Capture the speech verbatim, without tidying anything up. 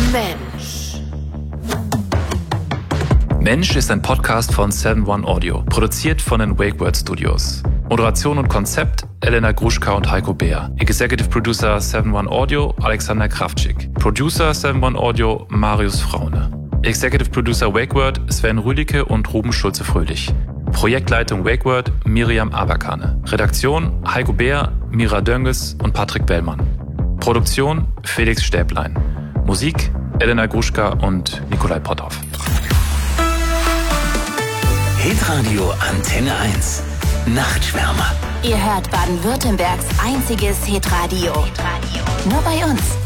Mensch. Mensch ist ein Podcast von seven one Audio, produziert von den WakeWord Studios. Moderation und Konzept Elena Gruschka und Heiko Beer. Executive Producer seven one Audio Alexander Kravczyk. Producer seven one Audio Marius Fraune. Executive Producer WakeWord Sven Rüdicke und Ruben Schulze-Fröhlich. Projektleitung WakeWord Miriam Aberkane. Redaktion Heiko Beer, Mira Dönges und Patrick Bellmann. Produktion Felix Stäblein. Musik Elena Gruschka und Nikolai Potthoff. Hitradio Antenne eins. Nachtschwärmer. Ihr hört Baden-Württembergs einziges Hitradio. Hitradio. Nur bei uns.